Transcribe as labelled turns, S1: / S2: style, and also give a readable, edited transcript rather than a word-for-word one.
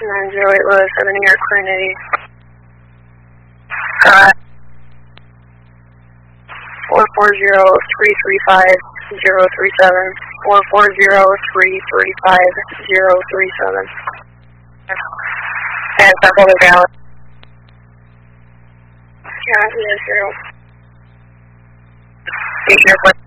S1: 908 Lewis, 7 New York, Coordinating. 440-335-037. 440-335-037. And circle the Dallas. Yeah, 0. Be careful.